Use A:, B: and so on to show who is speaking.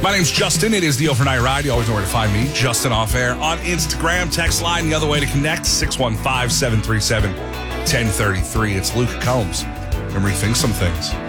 A: My name's Justin. It is the Overnight Ride. You always know where to find me, Justin Off Air, on Instagram. Text line the other way to connect, 615-737-1033. It's Luke Combs. And rethink some things.